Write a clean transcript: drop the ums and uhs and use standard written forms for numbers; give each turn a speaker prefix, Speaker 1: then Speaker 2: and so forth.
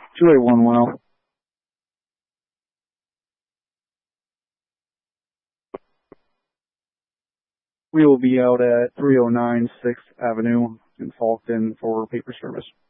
Speaker 1: 281 well. We will be out at 309 6th Avenue in Falkton for paper service.